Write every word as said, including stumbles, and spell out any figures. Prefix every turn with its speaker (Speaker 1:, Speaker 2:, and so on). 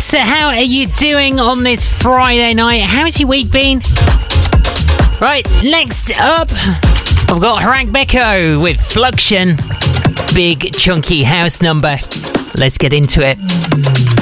Speaker 1: So how are you doing on this Friday night? How's your week been? Right, next up, I've got Harang Beko with Fluxion. Big chunky house number. Let's get into it.